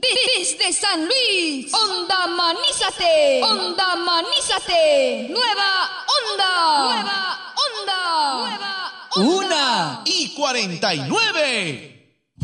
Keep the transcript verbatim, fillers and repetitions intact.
Desde San Luis, Onda Manízate, Onda Manízate, Nueva Onda, Nueva Onda, Nueva Onda. Una y cuarenta y nueve.